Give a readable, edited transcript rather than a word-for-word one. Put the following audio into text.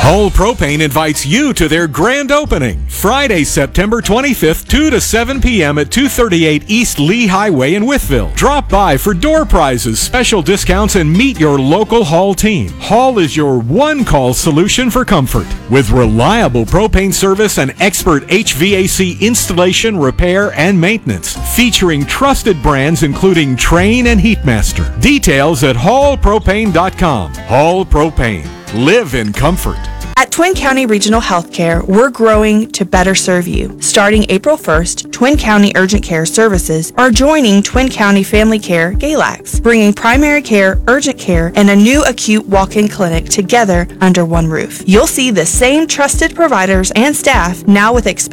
Hull Propane invites you to their grand opening, Friday, September 25th, 2 to 7 p.m. at 238 East Lee Highway in Wytheville. Drop by for door prizes, special discounts, and meet your local Hull team. Hull is your one-call solution for comfort. With reliable propane service and expert HVAC installation, repair, and maintenance. Featuring trusted brands including Trane and Heatmaster. Details at hullpropane.com. Hull Propane. Live in comfort. At Twin County Regional Healthcare, we're growing to better serve you. Starting April 1st, Twin County Urgent Care Services are joining Twin County Family Care Galax, bringing primary care, urgent care, and a new acute walk-in clinic together under one roof. You'll see the same trusted providers and staff now with experience